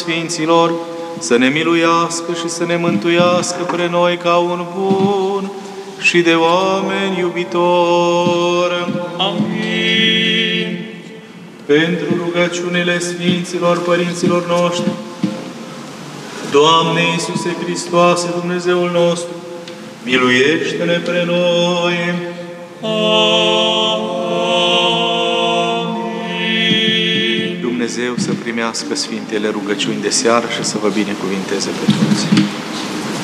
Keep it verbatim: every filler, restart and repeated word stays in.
Sfinților, să ne miluiască și să ne mântuiască pre noi ca un bun și de oameni iubitor. Amin. Pentru rugăciunile Sfinților Părinților noștri, Doamne Iisuse Hristoase, Dumnezeul nostru, miluiește-ne pre noi. Amin. Dumnezeu să primească Sfintele rugăciuni de seară și să vă binecuvinteze pe toți.